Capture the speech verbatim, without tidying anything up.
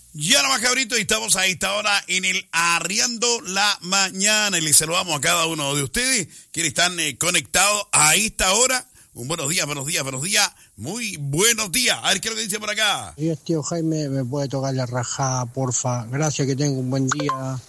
Ya no más, cabrito, y estamos a esta hora en el Arriando la Mañana. Y les saludamos a cada uno de ustedes quienes están eh, conectados a esta hora. Un buenos días, buenos días, buenos días. Muy buenos días. A ver qué es lo que dice por acá. Dios, tío Jaime, me puede tocar la rajada, porfa. Gracias, que tenga un buen día.